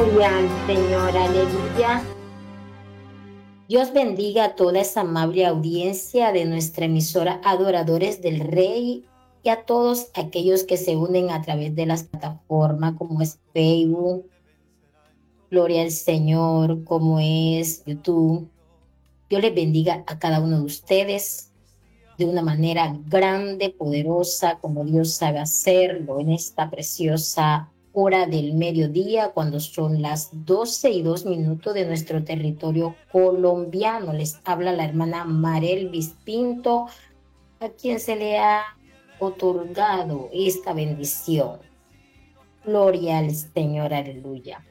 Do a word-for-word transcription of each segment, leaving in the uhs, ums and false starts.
Gloria al Señor, aleluya. Dios bendiga a toda esa amable audiencia de nuestra emisora Adoradores del Rey y a todos aquellos que se unen a través de las plataformas como es Facebook, Gloria al Señor, como es YouTube. Dios les bendiga a cada uno de ustedes de una manera grande, poderosa, como Dios sabe hacerlo en esta preciosa hora del mediodía, cuando son las doce y dos minutos de nuestro territorio colombiano. Les habla la hermana Marelvis Pinto, a quien se le ha otorgado esta bendición. Gloria al Señor, aleluya.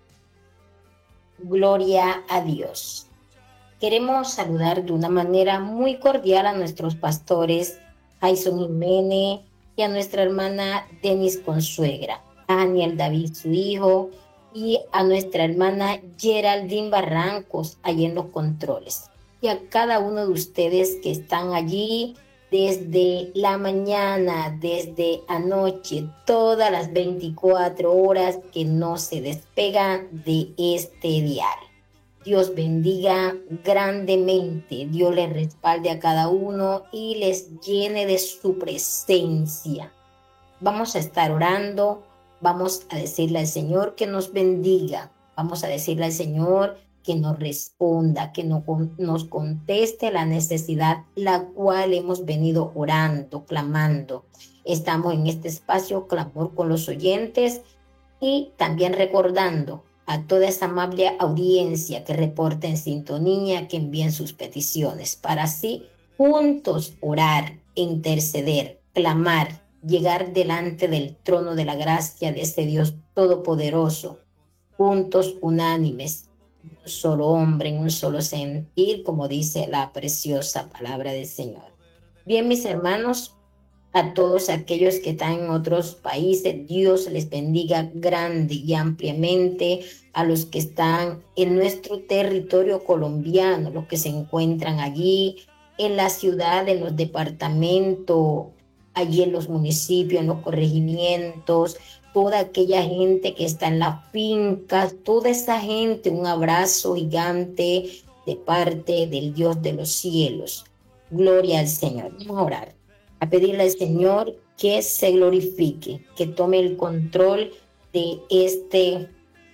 Gloria a Dios. Queremos saludar de una manera muy cordial a nuestros pastores Jason Jiménez y a nuestra hermana Denis Consuegra, a Daniel David, su hijo, y a nuestra hermana Geraldine Barrancos, allí en los controles. Y a cada uno de ustedes que están allí desde la mañana, desde anoche, todas las veinticuatro horas que no se despegan de este diario. Dios bendiga grandemente, Dios les respalde a cada uno y les llene de su presencia. Vamos a estar orando, vamos a decirle al Señor que nos bendiga, vamos a decirle al Señor que nos responda, que no, nos conteste la necesidad la cual hemos venido orando, clamando. Estamos en este espacio, clamor con los oyentes, y también recordando a toda esa amable audiencia que reporta en sintonía, que envíen sus peticiones, para así juntos orar, interceder, clamar, llegar delante del trono de la gracia de ese Dios todopoderoso, juntos unánimes, un solo hombre, en un solo sentir, como dice la preciosa palabra del Señor. Bien, mis hermanos, a todos aquellos que están en otros países, Dios les bendiga grande y ampliamente. A los que están en nuestro territorio colombiano, los que se encuentran allí, en la ciudad, en los departamentos, allí en los municipios, en los corregimientos, toda aquella gente que está en las fincas, toda esa gente, un abrazo gigante de parte del Dios de los cielos. Gloria al Señor. Vamos a orar, a pedirle al Señor que se glorifique, que tome el control de, este,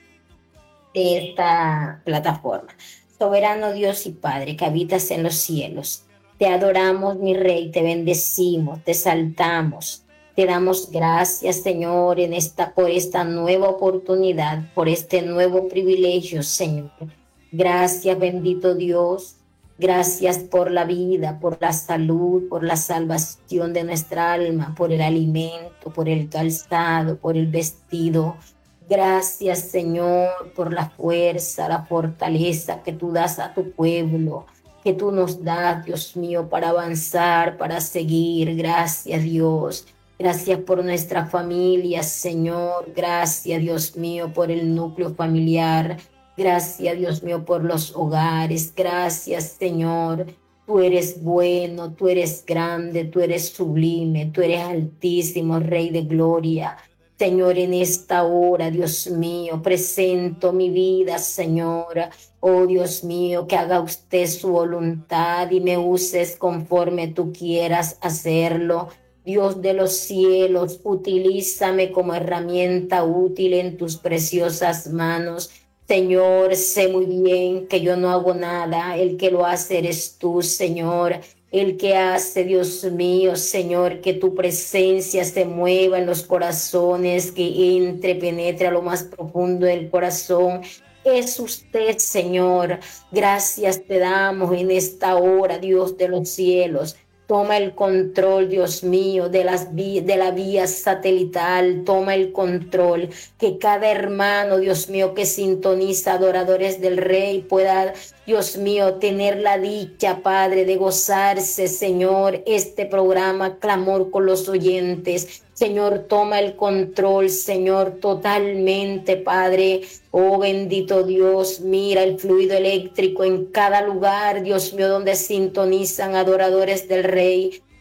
de esta plataforma. Soberano Dios y Padre, que habitas en los cielos, te adoramos, mi Rey, te bendecimos, te exaltamos, te damos gracias, Señor, en esta, por esta nueva oportunidad, por este nuevo privilegio, Señor. Gracias, bendito Dios. Gracias por la vida, por la salud, por la salvación de nuestra alma, por el alimento, por el calzado, por el vestido. Gracias, Señor, por la fuerza, la fortaleza que tú das a tu pueblo, que tú nos das, Dios mío, para avanzar, para seguir. Gracias, Dios. Gracias por nuestra familia, Señor. Gracias, Dios mío, por el núcleo familiar. Gracias, Dios mío, por los hogares. Gracias, Señor. Tú eres bueno, tú eres grande, tú eres sublime, tú eres altísimo, Rey de gloria. Señor, en esta hora, Dios mío, presento mi vida, Señor. Oh, Dios mío, que haga usted su voluntad y me uses conforme tú quieras hacerlo. Dios de los cielos, utilízame como herramienta útil en tus preciosas manos. Señor, sé muy bien que yo no hago nada, el que lo hace eres tú, Señor. El que hace, Dios mío, Señor, que tu presencia se mueva en los corazones, que entre, penetre a lo más profundo del corazón. Es usted, Señor. Gracias te damos en esta hora, Dios de los cielos. Toma el control, Dios mío, de, las de la vía satelital. Toma el control. Que cada hermano, Dios mío, que sintoniza Adoradores del Rey pueda, Dios mío, tener la dicha, Padre, de gozarse, Señor, este programa Clamor con los oyentes. Señor, toma el control, Señor, totalmente, Padre. Oh, bendito Dios, mira el fluido eléctrico en cada lugar, Dios mío, donde sintonizan Adoradores del Rey.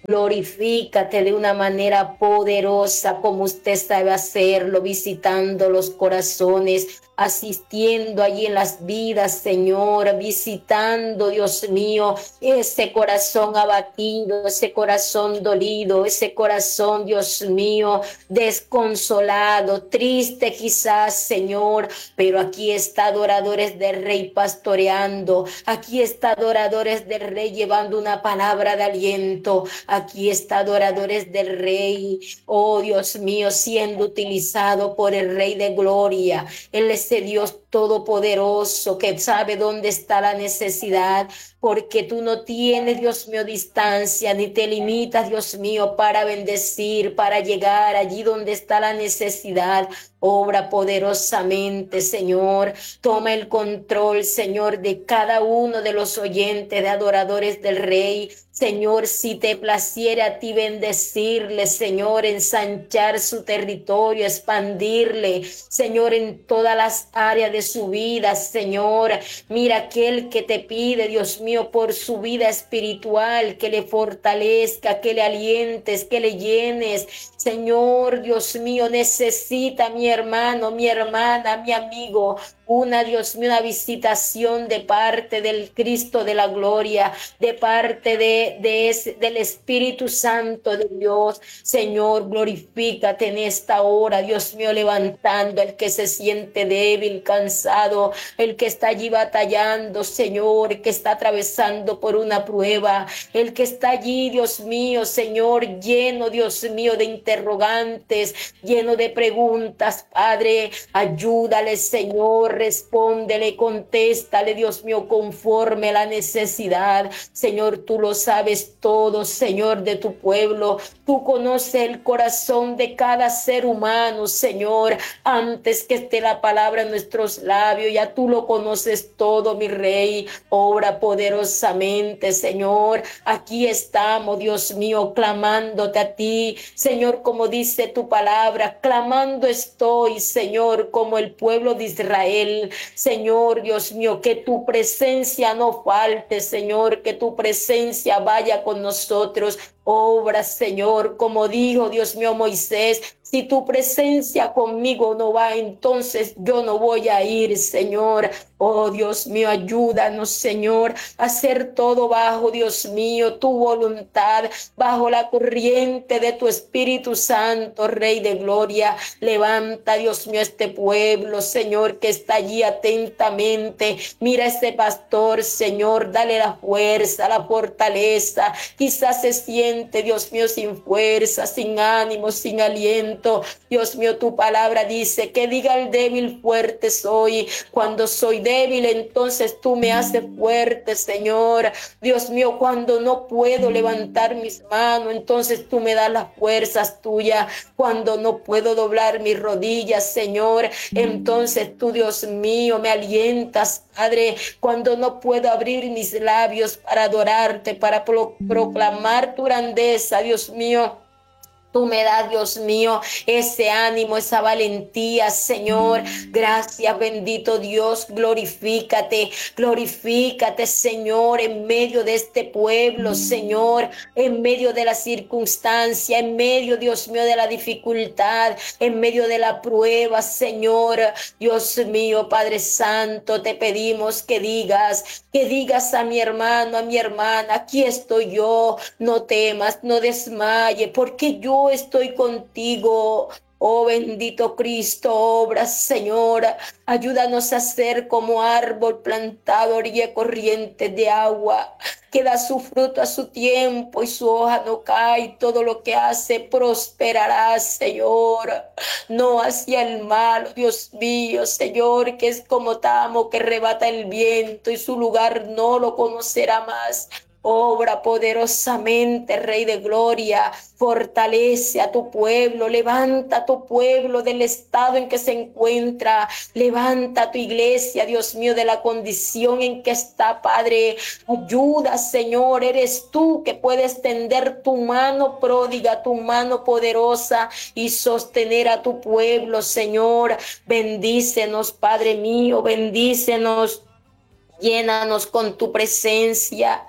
Glorifícate de una manera poderosa como usted sabe hacerlo, visitando los corazones, asistiendo allí en las vidas, Señor, visitando, Dios mío, ese corazón abatido, ese corazón dolido, ese corazón, Dios mío, desconsolado, triste quizás, Señor, pero aquí está adoradores del Rey pastoreando, aquí está adoradores del Rey llevando una palabra de aliento, aquí está adoradores del Rey, oh Dios mío, siendo utilizado por el Rey de Gloria. Él es ese Dios todopoderoso que sabe dónde está la necesidad, porque tú no tienes, Dios mío, distancia, ni te limitas, Dios mío, para bendecir, para llegar allí donde está la necesidad. Obra poderosamente, Señor. Toma el control, Señor, de cada uno de los oyentes, de adoradores del Rey. Señor, si te placiera a ti bendecirle, Señor, ensanchar su territorio, expandirle, Señor, en todas las áreas de su vida, Señor. Mira aquel que te pide, Dios mío, por su vida espiritual, que le fortalezca, que le alientes, que le llenes. Señor, Dios mío, necesita mi hermano, mi hermana, mi amigo, una, Dios mío, una visitación de parte del Cristo de la gloria, de parte de, de ese, del Espíritu Santo de Dios. Señor, glorifícate en esta hora, Dios mío, levantando el que se siente débil, cansado, el que está allí batallando, Señor, el que está atravesando por una prueba, el que está allí, Dios mío, Señor, lleno, Dios mío, de interrogantes, lleno de preguntas, Padre, ayúdale, Señor, respóndele, contéstale, Dios mío, conforme a la necesidad. Señor, tú lo sabes todo, Señor, de tu pueblo. Tú conoces el corazón de cada ser humano, Señor, antes que esté la palabra en nuestros labios. Ya tú lo conoces todo, mi Rey. Obra poderosamente, Señor. Aquí estamos, Dios mío, clamándote a ti, Señor, como dice tu palabra, clamando estoy, Señor, como el pueblo de Israel. Señor, Dios mío, que tu presencia no falte, Señor, que tu presencia vaya con nosotros. Obra, Señor, como dijo, Dios mío, Moisés, si tu presencia conmigo no va, entonces yo no voy a ir, Señor. Oh, Dios mío, ayúdanos, Señor, a hacer todo bajo, Dios mío, tu voluntad, bajo la corriente de tu Espíritu Santo, Rey de Gloria. Levanta, Dios mío, este pueblo, Señor, que está allí atentamente. Mira a este pastor, Señor, dale la fuerza, la fortaleza. Quizás se siente, Dios mío, sin fuerza, sin ánimo, sin aliento. Dios mío, tu palabra dice que diga el débil, fuerte soy. Cuando soy débil, entonces tú me haces fuerte, Señor. Dios mío, cuando no puedo levantar mis manos, entonces tú me das las fuerzas tuyas. Cuando no puedo doblar mis rodillas, Señor, entonces tú, Dios mío, me alientas, Padre. Cuando no puedo abrir mis labios para adorarte, para pro- proclamar tu grandeza, Dios mío, tú me das, Dios mío, ese ánimo, esa valentía, Señor. Gracias, bendito Dios. Glorifícate, glorifícate, Señor, en medio de este pueblo, Señor, en medio de la circunstancia, en medio, Dios mío, de la dificultad, en medio de la prueba, Señor. Dios mío, Padre Santo, te pedimos que digas, que digas a mi hermano, a mi hermana, aquí estoy yo, no temas, no desmaye, porque yo estoy contigo. Oh bendito Cristo, obra, Señor, ayúdanos a ser como árbol plantado a orilla de corrientes de agua, que da su fruto a su tiempo y su hoja no cae, todo lo que hace prosperará, Señor. No hacia el mal, Dios mío, Señor, que es como tamo que rebata el viento y su lugar no lo conocerá más. Obra poderosamente, Rey de Gloria, fortalece a tu pueblo, levanta a tu pueblo del estado en que se encuentra, levanta a tu iglesia, Dios mío, de la condición en que está, Padre. Ayuda, Señor, eres tú que puedes tender tu mano pródiga, tu mano poderosa y sostener a tu pueblo, Señor. Bendícenos, Padre mío, bendícenos. Llénanos con tu presencia.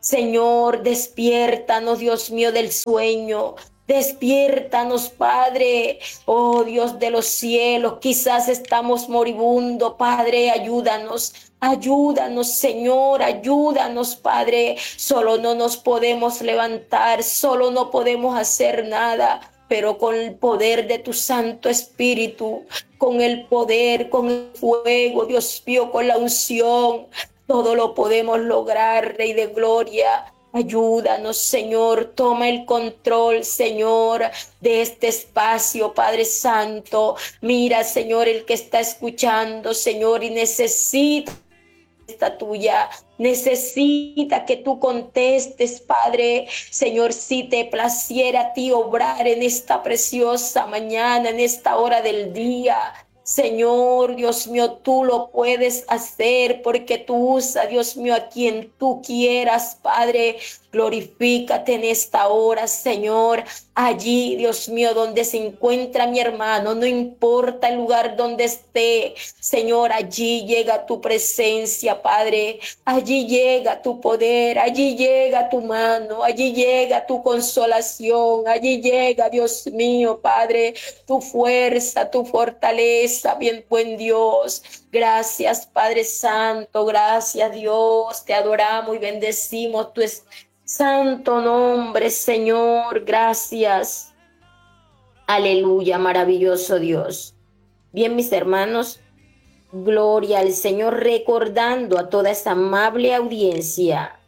Señor, despiértanos, Dios mío, del sueño. Despiértanos, Padre, oh Dios de los cielos, quizás estamos moribundos, Padre, ayúdanos, ayúdanos, Señor, ayúdanos, Padre, solo no nos podemos levantar, solo no podemos hacer nada, pero con el poder de tu Santo Espíritu, con el poder, con el fuego, Dios mío, con la unción, todo lo podemos lograr, Rey de Gloria. Ayúdanos, Señor, toma el control, Señor, de este espacio, Padre Santo. Mira, Señor, el que está escuchando, Señor, y necesita esta tuya, necesita que tú contestes, Padre. Señor, si te placiera a ti obrar en esta preciosa mañana, en esta hora del día, Señor, Dios mío, tú lo puedes hacer porque tú usas, Dios mío, a quien tú quieras, Padre. Glorifícate en esta hora, Señor. Allí, Dios mío, donde se encuentra mi hermano, no importa el lugar donde esté, Señor, allí llega tu presencia, Padre. Allí llega tu poder, allí llega tu mano, allí llega tu consolación, allí llega, Dios mío, Padre, tu fuerza, tu fortaleza, bien buen Dios. Gracias, Padre Santo, gracias, Dios, te adoramos y bendecimos tu santo nombre, Señor, gracias. Aleluya, maravilloso Dios. Bien, mis hermanos, gloria al Señor, recordando a toda esa amable audiencia.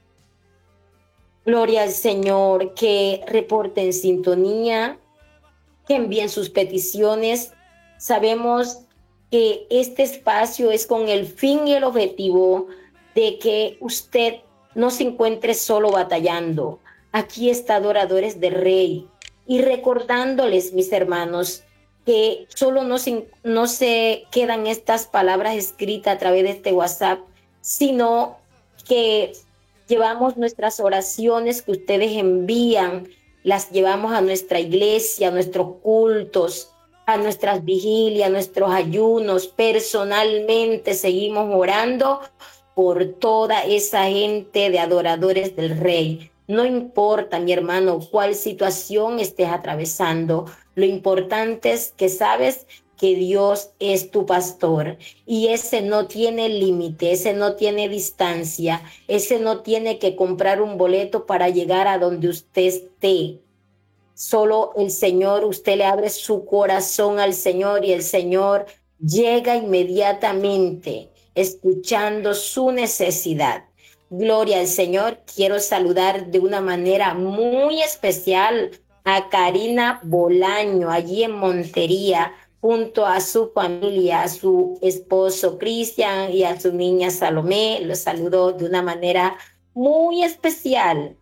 Gloria al Señor, que reporte en sintonía, que envíen sus peticiones. Sabemos que este espacio es con el fin y el objetivo de que usted no se encuentre solo batallando. Aquí está Adoradores del Rey. Y recordándoles, mis hermanos, que solo no se, no se quedan estas palabras escritas a través de este WhatsApp, sino que llevamos nuestras oraciones que ustedes envían, las llevamos a nuestra iglesia, a nuestros cultos, a nuestras vigilias, a nuestros ayunos. Personalmente seguimos orando por toda esa gente de adoradores del Rey. No importa, mi hermano, cuál situación estés atravesando, lo importante es que sabes que Dios es tu pastor y ese no tiene límite, ese no tiene distancia, ese no tiene que comprar un boleto para llegar a donde usted esté. Solo el Señor, usted le abre su corazón al Señor y el Señor llega inmediatamente escuchando su necesidad. Gloria al Señor. Quiero saludar de una manera muy especial a Karina Bolaño, allí en Montería, junto a su familia, a su esposo Cristian y a su niña Salomé. Los saludo de una manera muy especial.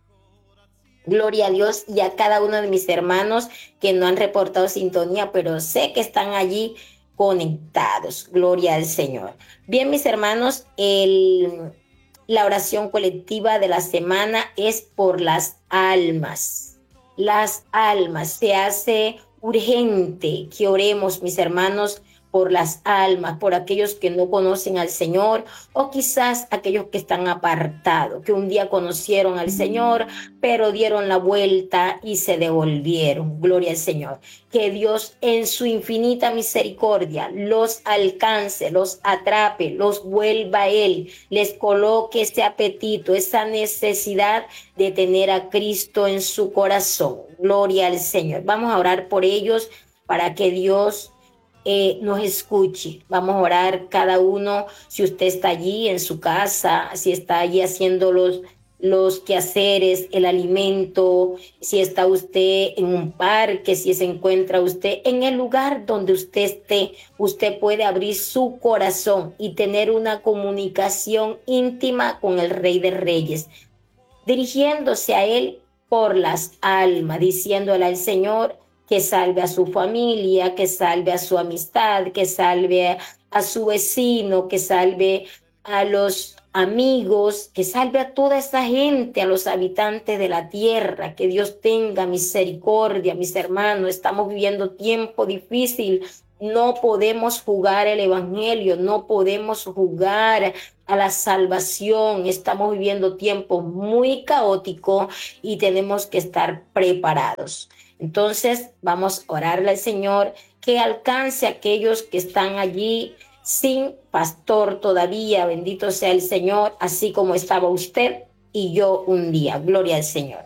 Gloria a Dios y a cada uno de mis hermanos que no han reportado sintonía, pero sé que están allí conectados. Gloria al Señor. Bien, mis hermanos, el, la oración colectiva de la semana es por las almas. Las almas. Se hace urgente que oremos, mis hermanos, por las almas, por aquellos que no conocen al Señor o quizás aquellos que están apartados, que un día conocieron al Señor, pero dieron la vuelta y se devolvieron. Gloria al Señor. Que Dios en su infinita misericordia los alcance, los atrape, los vuelva a Él, les coloque ese apetito, esa necesidad de tener a Cristo en su corazón. Gloria al Señor. Vamos a orar por ellos para que Dios Eh, nos escuche. Vamos a orar cada uno, si usted está allí en su casa, si está allí haciendo los, los quehaceres, el alimento, si está usted en un parque, si se encuentra usted en el lugar donde usted esté, usted puede abrir su corazón y tener una comunicación íntima con el Rey de Reyes, dirigiéndose a Él por las almas, diciéndole al Señor que salve a su familia, que salve a su amistad, que salve a su vecino, que salve a los amigos, que salve a toda esa gente, a los habitantes de la tierra, que Dios tenga misericordia, mis hermanos. Estamos viviendo tiempo difícil, no podemos jugar el evangelio, no podemos jugar a la salvación. Estamos viviendo tiempos muy caóticos y tenemos que estar preparados. Entonces, vamos a orarle al Señor que alcance a aquellos que están allí sin pastor todavía. Bendito sea el Señor, así como estaba usted y yo un día. Gloria al Señor.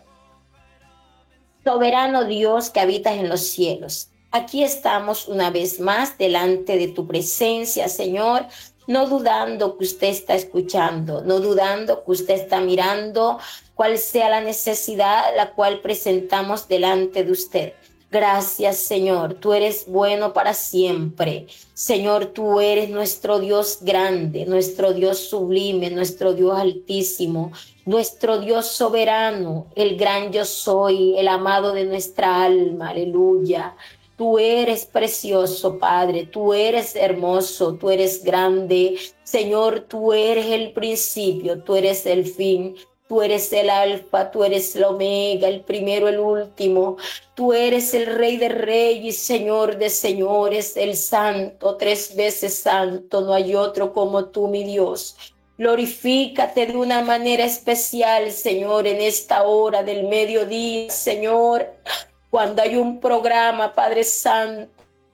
Soberano Dios que habitas en los cielos, aquí estamos una vez más delante de tu presencia, Señor, no dudando que usted está escuchando, no dudando que usted está mirando cuál sea la necesidad la cual presentamos delante de usted. Gracias, Señor, tú eres bueno para siempre. Señor, tú eres nuestro Dios grande, nuestro Dios sublime, nuestro Dios altísimo, nuestro Dios soberano, el gran yo soy, el amado de nuestra alma. Aleluya. Tú eres precioso, Padre, tú eres hermoso, tú eres grande. Señor, tú eres el principio, tú eres el fin. Tú eres el alfa, tú eres el omega, el primero, el último. Tú eres el rey de reyes, señor de señores, el santo, tres veces santo. No hay otro como tú, mi Dios. Glorifícate de una manera especial, Señor, en esta hora del mediodía, Señor. Cuando hay un programa, Padre Santo,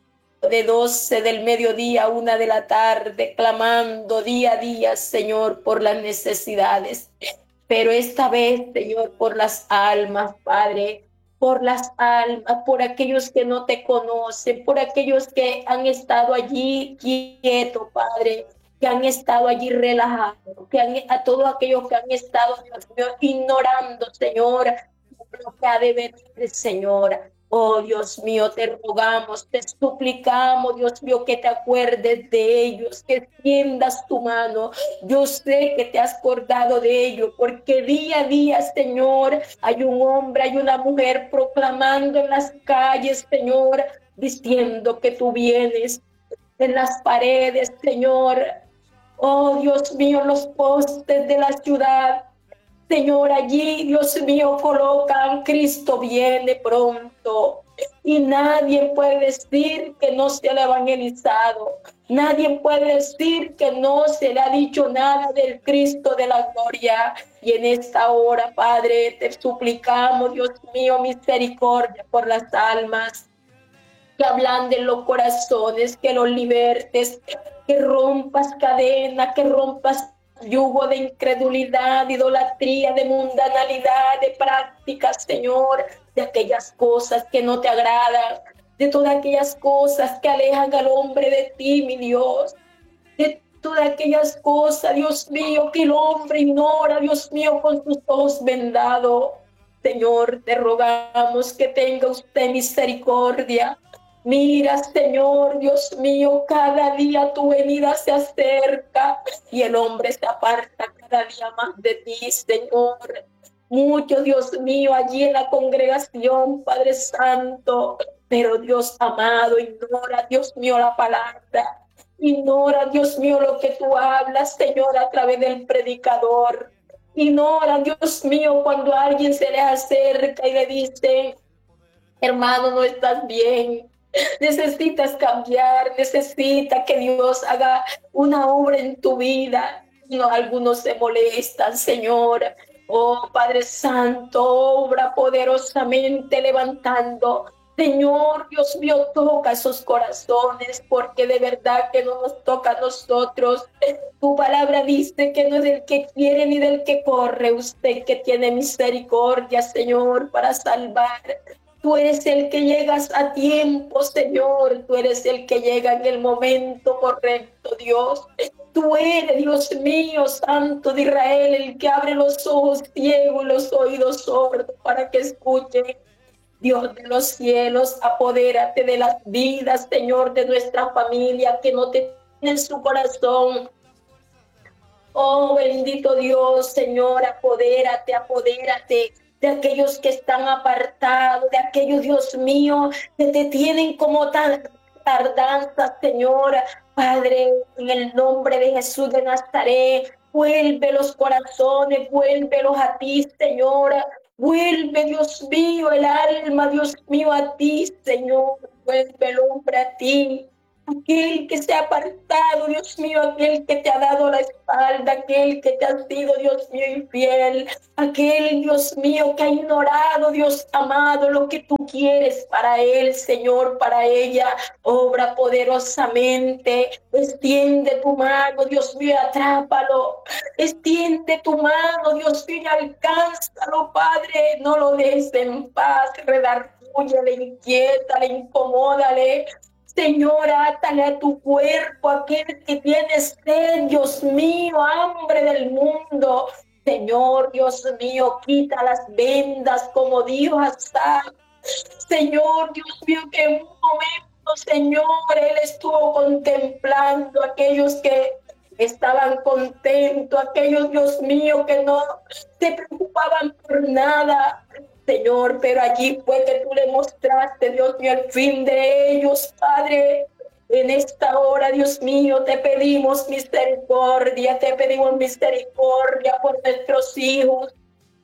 de doce del mediodía a una de la tarde, clamando día a día, Señor, por las necesidades. Pero esta vez, Señor, por las almas, Padre, por las almas, por aquellos que no te conocen, por aquellos que han estado allí quietos, Padre, que han estado allí relajados, que han, a todos aquellos que han estado, Dios mío, ignorando, Señor, lo que ha de venir, Señor. Oh, Dios mío, te rogamos, te suplicamos, Dios mío, que te acuerdes de ellos, que extiendas tu mano. Yo sé que te has acordado de ellos, porque día a día, Señor, hay un hombre, hay una mujer proclamando en las calles, Señor, diciendo que tú vienes en las paredes, Señor. Oh, Dios mío, los postes de la ciudad. Señor, allí, Dios mío, colocan, Cristo viene pronto. Y nadie puede decir que no se le ha evangelizado. Nadie puede decir que no se le ha dicho nada del Cristo de la gloria. Y en esta hora, Padre, te suplicamos, Dios mío, misericordia por las almas. Que ablanden los corazones, que los libertes, que rompas cadena, que rompas yugo de incredulidad, de idolatría, de mundanalidad, de prácticas, Señor, de aquellas cosas que no te agradan, de todas aquellas cosas que alejan al hombre de ti, mi Dios, de todas aquellas cosas, Dios mío, que el hombre ignora, Dios mío, con sus ojos vendados. Señor, te rogamos que tenga usted misericordia. Mira, Señor, Dios mío, cada día tu venida se acerca y el hombre se aparta cada día más de ti, Señor. Mucho, Dios mío, allí en la congregación, Padre Santo, pero Dios amado, ignora, Dios mío, la palabra. Ignora, Dios mío, lo que tú hablas, Señor, a través del predicador. Ignora, Dios mío, cuando alguien se le acerca y le dice, hermano, no estás bien. Necesitas cambiar, necesita que Dios haga una obra en tu vida. No, algunos se molestan, Señor. Oh, Padre Santo, obra poderosamente levantando. Señor, Dios mío, toca esos corazones, porque de verdad que no nos toca a nosotros. Tu palabra dice que no es del que quiere ni del que corre, usted que tiene misericordia, Señor, para salvar. Tú eres el que llegas a tiempo, Señor. Tú eres el que llega en el momento correcto, Dios. Tú eres, Dios mío, Santo de Israel, el que abre los ojos ciegos y los oídos sordos para que escuchen. Dios de los cielos, apodérate de las vidas, Señor, de nuestra familia que no te tienen su corazón. Oh, bendito Dios, Señor, apodérate, apodérate de aquellos que están apartados, de aquellos, Dios mío, que te tienen como tan tardanza, Señor. Padre, en el nombre de Jesús de Nazaret, vuelve los corazones, vuélvelos a ti, Señor. Vuelve, Dios mío, el alma, Dios mío, a ti, Señor. Vuelve el hombre a ti. aquel que se ha apartado, Dios mío, aquel que te ha dado la espalda, aquel que te ha sido, Dios mío, infiel, aquel, Dios mío, que ha ignorado, Dios amado, lo que tú quieres para él, Señor, para ella. Obra poderosamente, extiende tu mano, Dios mío, atrápalo, extiende tu mano, Dios mío, y alcánzalo, Padre, no lo dejes en paz, redargúyele, inquiétale, incomódale. Señor, átale a tu cuerpo, aquel que tiene sed, Dios mío, hambre del mundo. Señor, Dios mío, quita las vendas, como dijo Asaf. Señor, Dios mío, que en un momento, Señor, Él estuvo contemplando a aquellos que estaban contentos, aquellos, Dios mío, que no se preocupaban por nada. Señor, pero allí fue que tú le mostraste, Dios mío, el fin de ellos, Padre. En esta hora, Dios mío, te pedimos misericordia, te pedimos misericordia por nuestros hijos,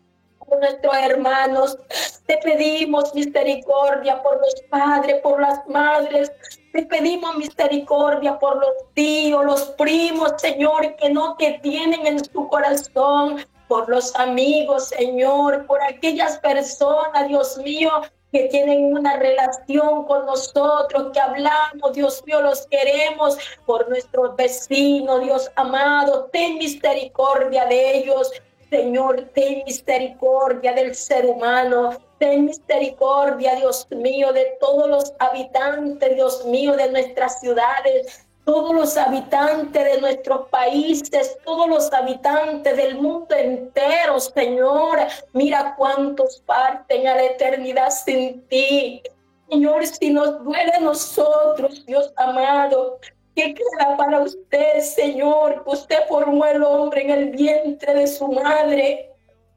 por nuestros hermanos. Te pedimos misericordia por los padres, por las madres. Te pedimos misericordia por los tíos, los primos, Señor, que no te tienen en su corazón, por los amigos, Señor, por aquellas personas, Dios mío, que tienen una relación con nosotros, que hablamos, Dios mío, los queremos, por nuestros vecinos, Dios amado, ten misericordia de ellos. Señor, ten misericordia del ser humano, ten misericordia, Dios mío, de todos los habitantes, Dios mío, de nuestras ciudades, todos los habitantes de nuestros países, todos los habitantes del mundo entero, Señor. Mira cuántos parten a la eternidad sin ti. Señor, si nos duele a nosotros, Dios amado, ¿qué queda para usted, Señor? Que usted formó el hombre en el vientre de su madre.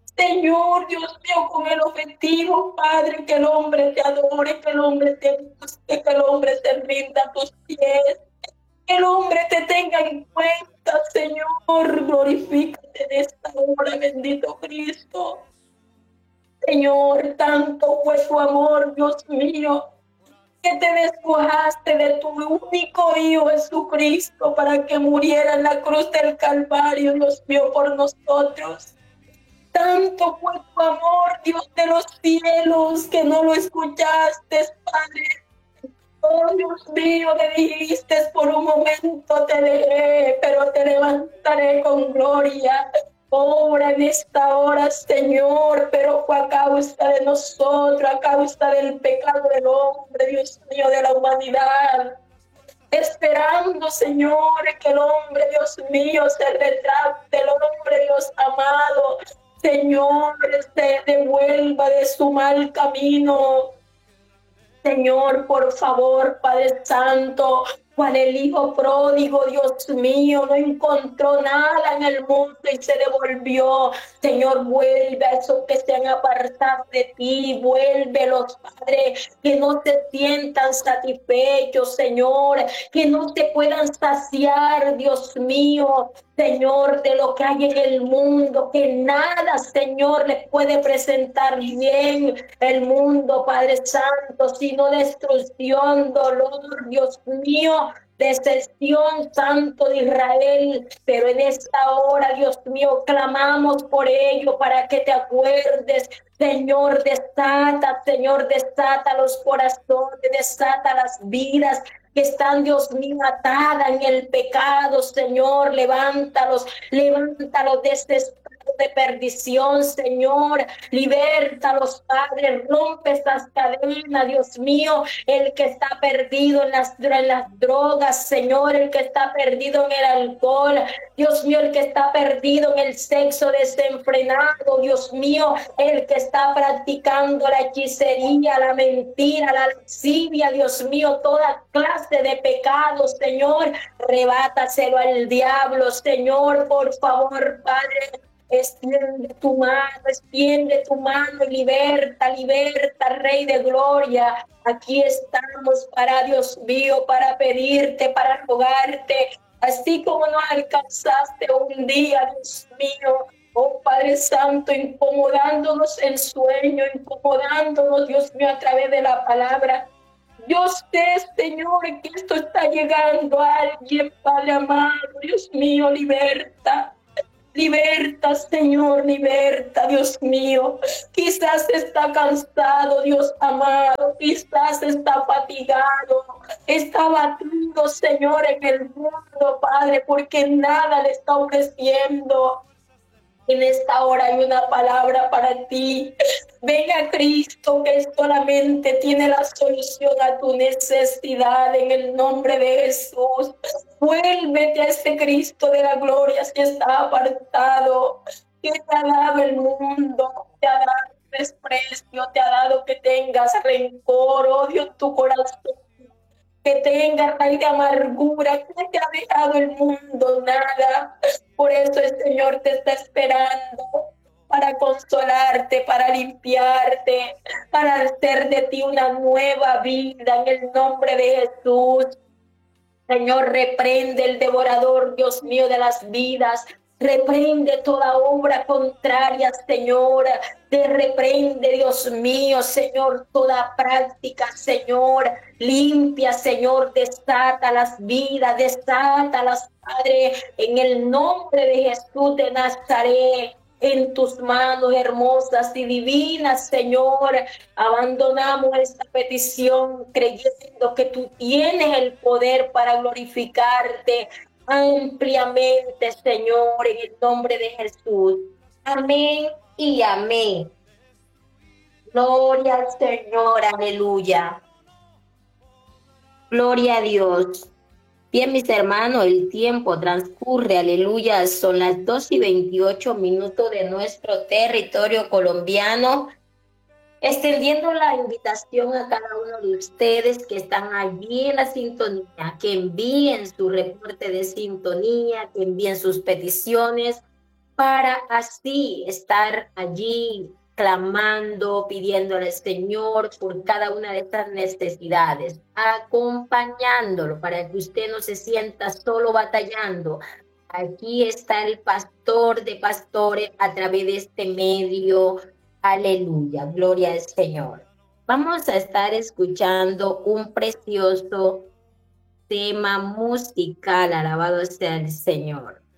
Señor, Dios mío, con el objetivo, Padre, que el hombre te adore, que el hombre te busque, que el hombre se rinda a tus pies, que el hombre te tenga en cuenta, Señor. Glorifícate en esta hora, bendito Cristo. Señor, tanto fue tu amor, Dios mío, que te despojaste de tu único Hijo Jesucristo para que muriera en la cruz del Calvario, Dios mío, por nosotros. Tanto fue tu amor, Dios de los cielos, que no lo escuchaste, Padre. Oh, Dios mío, me dijiste, por un momento te dejé, pero te levantaré con gloria. Obra en esta hora, Señor, pero fue a causa de nosotros, a causa del pecado del hombre, Dios mío, de la humanidad. Esperando, Señor, que el hombre, Dios mío, se retracte, el hombre, Dios amado, Señor, se devuelva de su mal camino. Señor, por favor, Padre Santo, cual el hijo pródigo, Dios mío, no encontró nada en el mundo y se devolvió. Señor, vuelve a esos que se han apartado de ti, vuélvelos, Padre, que no se sientan satisfechos, Señor, que no se puedan saciar, Dios mío, Señor, de lo que hay en el mundo, que nada, Señor, les puede presentar bien el mundo, Padre Santo, sino destrucción, dolor, Dios mío, decepción, Santo de Israel. Pero en esta hora, Dios mío, clamamos por ello para que te acuerdes. Señor, desata, Señor, desata los corazones, desata las vidas que están, Dios mío, atadas en el pecado. Señor, levántalos, levántalos de este estado de perdición, Señor, libértalos, Padre, rompe estas cadenas, Dios mío, el que está perdido en las, en las drogas, Señor, el que está perdido en el alcohol, Dios mío, el que está perdido en el sexo desenfrenado, Dios mío, el que está practicando la hechicería, la mentira, la lascivia, Dios mío, toda clase de pecados, Señor, rebátaselo al diablo, Señor, por favor, Padre. Extiende tu mano, extiende tu mano y liberta, liberta, Rey de Gloria. Aquí estamos para, Dios mío, para pedirte, para rogarte, así como nos alcanzaste un día, Dios mío, oh Padre Santo, incomodándonos en sueño, incomodándonos, Dios mío, a través de la palabra. Yo sé, Señor, que esto está llegando a alguien, Padre amado. Dios mío, liberta. Liberta, Señor, liberta, Dios mío. Quizás está cansado, Dios amado. Quizás está fatigado. Está abatido, Señor, en el mundo, Padre, porque nada le está ofreciendo. En esta hora hay una palabra para ti. Ven a Cristo, que solamente tiene la solución a tu necesidad, en el nombre de Jesús. Vuélvete a ese Cristo de la gloria si está apartado. Que te ha dado el mundo, te ha dado desprecio, te ha dado que tengas rencor, odio en tu corazón, que tenga raíz de amargura, que te ha dejado el mundo, nada. Por eso el Señor te está esperando para consolarte, para limpiarte, para hacer de ti una nueva vida en el nombre de Jesús. Señor, reprende el devorador, Dios mío, de las vidas. Reprende toda obra contraria, Señor. Te reprende, Dios mío, Señor, toda práctica, Señor. Limpia, Señor, desata las vidas, desata las, Padre, en el nombre de Jesús de Nazaret. En tus manos hermosas y divinas, Señor, abandonamos esta petición creyendo que tú tienes el poder para glorificarte ampliamente, Señor, en el nombre de Jesús. Amén y amén. Gloria al Señor, aleluya. Gloria a Dios. Bien, mis hermanos, el tiempo transcurre, aleluya, son las dos y veintiocho minutos de nuestro territorio colombiano, extendiendo la invitación a cada uno de ustedes que están allí en la sintonía, que envíen su reporte de sintonía, que envíen sus peticiones, para así estar allí clamando, pidiéndole al Señor por cada una de estas necesidades, acompañándolo para que usted no se sienta solo batallando. Aquí está el pastor de pastores a través de este medio. Aleluya, gloria al Señor. Vamos a estar escuchando un precioso tema musical, alabado sea el Señor.